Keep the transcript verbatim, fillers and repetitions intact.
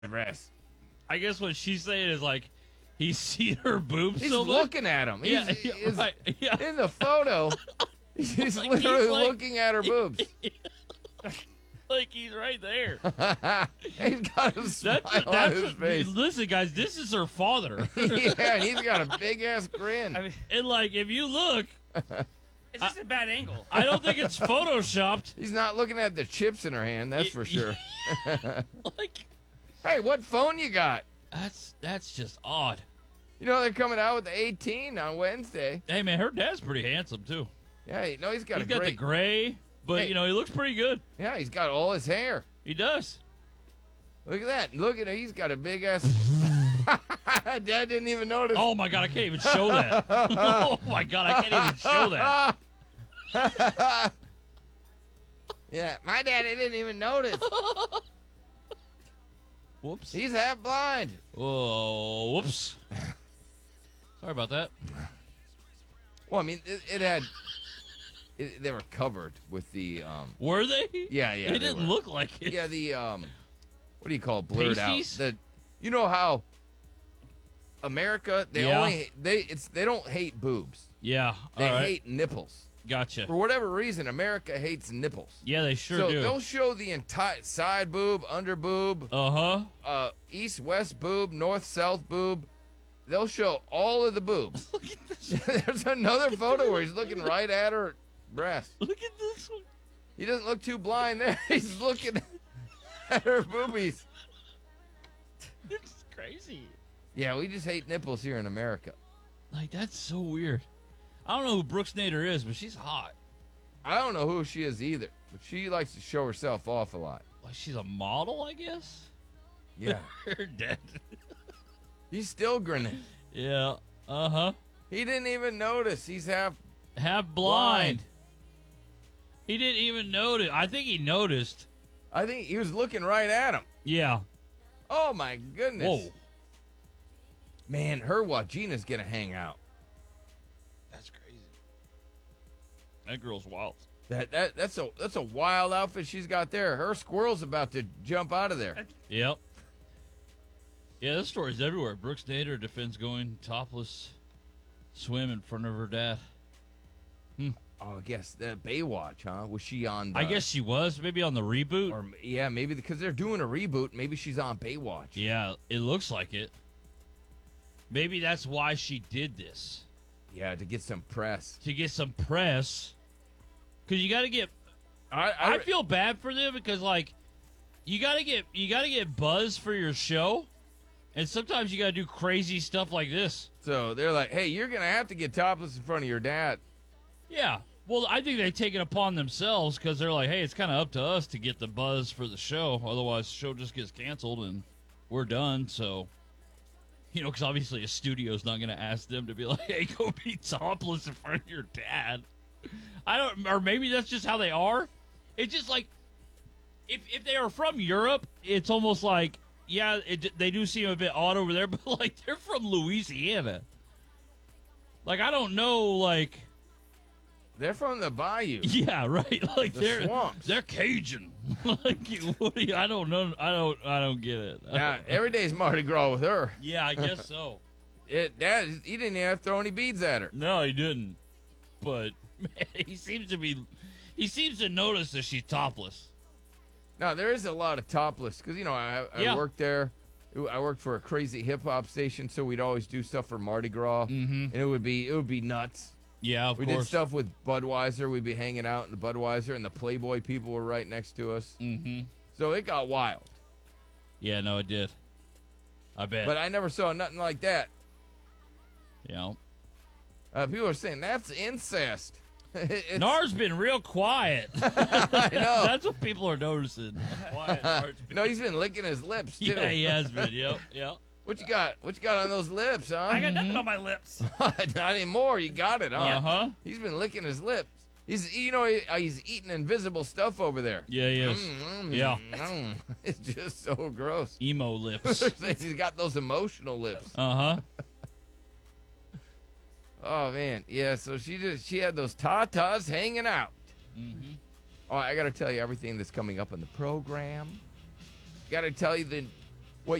breasts. I guess what she's saying is like he's seen her boobs. He's so much. looking at him. He's, Yeah, yeah, he's- right, yeah. in the photo. He's Like, literally he's like- looking at her boobs. Like he's right there. He's got a smile That's on that's his face. listen, guys. This is her father. Yeah, and he's got a big ass grin. I mean, And like, if you look, it's just a bad angle. I don't think it's photoshopped. He's not looking at the chips in her hand, that's for sure. Like, Hey, what phone you got? that's that's just odd. You know they're coming out with the eighteen on Wednesday. Hey man, her dad's pretty handsome too. Yeah, you know he's got He's a got great. the gray, but Hey. you know he looks pretty good. Yeah, he's got all his hair. He does. Look at that. Look at him. He's got a big ass. Dad didn't even notice. Oh my god, I can't even show that. Oh my god, I can't even show that. Yeah, my daddy didn't even notice. Whoops. He's half blind. Oh, whoops. Sorry about that. Well, I mean, it, it had. It, they were covered with the. Um, Were they? yeah, yeah. They they didn't were. look like it. Yeah, the um, what do you call it? Blurred Pasties? out. The, you know how America they Yeah. only they it's they don't hate boobs. Yeah. They all right. hate nipples. Gotcha. For whatever reason, America hates nipples. Yeah, they sure so do. they'll show the entire side boob, under boob, Uh huh. uh, east west boob, north south boob. They'll show all of the boobs. Look at this. There's another photo where he's looking right at her breast. Look at this one. He doesn't look too blind there. He's looking at her boobies. It's crazy. Yeah, we just hate nipples here in America. Like that's so weird. I don't know who Brooks Nader is, but she's hot. I don't know who she is either, but she likes to show herself off a lot. Like she's a model, I guess. Yeah. Her dad. He's still grinning. Yeah. Uh huh. He didn't even notice. He's half. Half blind. Blind. He didn't even notice. I think he noticed. I think he was looking right at him. Yeah. Oh my goodness. Whoa. Man, her Wagina's gonna hang out. That's crazy. That girl's wild. That that that's a that's a wild outfit she's got there. Her squirrel's about to jump out of there. Yep. Yeah, this story's everywhere. Brooks Nader defends going topless swim in front of her dad. Oh, I guess that Baywatch, huh? Was she on? The, I guess she was maybe on the reboot. Or yeah, maybe because they're doing a reboot. Maybe she's on Baywatch. Yeah, it looks like it. Maybe that's why she did this. Yeah, to get some press. To get some press. Because you got to get... I I feel bad for them because, like, you got to get you got to get buzz for your show. And sometimes you got to do crazy stuff like this. So they're like, hey, you're gonna have to get topless in front of your dad. Yeah. Well, I think they take it upon themselves because they're like, hey, it's kind of up to us to get the buzz for the show. Otherwise, the show just gets canceled and we're done. So, you know, because obviously a studio's not going to ask them to be like, hey, go be topless in front of your dad. I don't, or maybe that's just how they are. It's just like, if if they are from Europe, it's almost like, yeah, it, they do seem a bit odd over there, but like they're from Louisiana. Like, I don't know, like... They're from the bayou. Yeah, right. Like The they're swamps. they're Cajun. Like what do you, I don't know. I don't. I don't get it. Now, every day's Mardi Gras with her. Yeah, I guess so. It, Dad, he didn't even have to throw any beads at her. No, he didn't. But man, he seems to be. He seems to notice that she's topless. Now, there is a lot of topless, because, you know, I, I Yeah. worked there. I worked for a crazy hip-hop station, so we'd always do stuff for Mardi Gras. Mm-hmm. And it would be it would be nuts. Yeah, of we course. did stuff with Budweiser. We'd be hanging out in the Budweiser, and the Playboy people were right next to us. Mm-hmm. So it got wild. Yeah, no, it did. I bet. But I never saw nothing like that. you know, Uh, people are saying, that's incest. It's- Nar's been real quiet. I know. That's what people are noticing. Quiet. Nar's been- No, he's been licking his lips, too. yeah, he has been. Yep, yep. What you got? What you got on those lips, huh? I got nothing on my lips. Not anymore. You got it, huh? Uh huh. He's been licking his lips. He's, you know, he, uh, he's eating invisible stuff over there. Yeah, he is. Mm, mm, Yeah. mm. It's just so gross. Emo lips. He's got those emotional lips. Uh huh. Oh man, yeah. So she just she had those tatas hanging out. Mm-hmm. Oh, I got to tell you everything that's coming up in the program. Got to tell you the